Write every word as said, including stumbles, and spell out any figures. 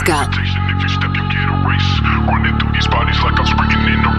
If you step, you get erased. Running through these bodies like I'm sprinting in a